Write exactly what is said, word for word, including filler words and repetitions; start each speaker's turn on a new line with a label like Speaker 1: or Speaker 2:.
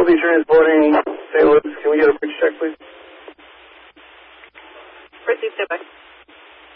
Speaker 1: Shelby transporting Saint Louis. Can we get a bridge check, please?
Speaker 2: Proceed, step by.